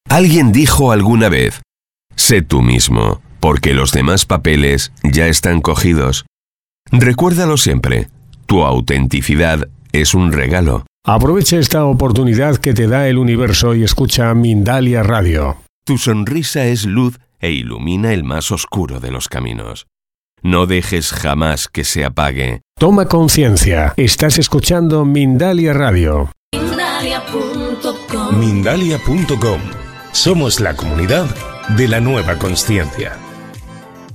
Alguien dijo alguna vez: sé tú mismo, porque los demás papeles ya están cogidos. Recuérdalo siempre, tu autenticidad es un regalo. Aprovecha esta oportunidad que te da el universo y escucha Mindalia Radio. Tu sonrisa es luz e ilumina el más oscuro de los caminos. No dejes jamás que se apague. Toma conciencia. Estás escuchando Mindalia Radio. Mindalia.com. Somos la comunidad de la nueva consciencia.